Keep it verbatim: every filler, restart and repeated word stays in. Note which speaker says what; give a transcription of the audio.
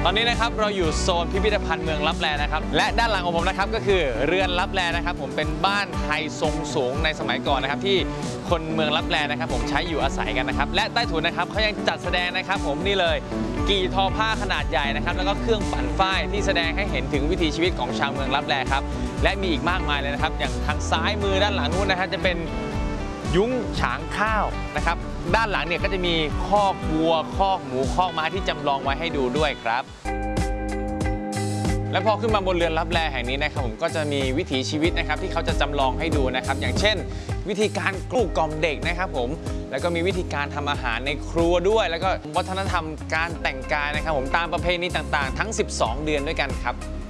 Speaker 1: ตอนนี้นะครับเราอยู่โซนพิพิธภัณฑ์เมืองลับแลนะครับและด้านหลังของผมนะครับก็คือเรือนลับแลนะครับผมเป็นบ้านไทยทรงสูงในสมัยก่อนนะครับที่คนเมืองลับแลนะครับผมใช้อยู่อาศัยกันนะครับและใต้ถุนนะครับเขายังจัดแสดงนะครับผมนี่เลยกี่ทอผ้าขนาดใหญ่นะครับแล้วก็เครื่องปั่นฝ้ายที่แสดงให้เห็นถึงวิถีชีวิตของชาวเมืองลับแลครับและมีอีกมากมายเลยนะครับอย่างทางซ้ายมือด้านหลังนู้นนะฮะจะเป็นยุ้งฉางข้าวนะครับด้านหลังเนี่ยก็จะมีคอกวัวคอกหมูคอกม้าที่จำลองไว้ให้ดูด้วยครับและพอขึ้นมาบนเรือนลับแลแห่งนี้นะครับผมก็จะมีวิถีชีวิตนะครับที่เขาจะจำลองให้ดูนะครับอย่างเช่นวิธีการปลูกกล่อมเด็กนะครับผมแล้วก็มีวิธีการทำอาหารในครัวด้วยแล้วก็วัฒนธรรมการแต่งกายนะครับผมตามประเพณีต่างๆทั้งสิบสองเดือนด้วยกันครับ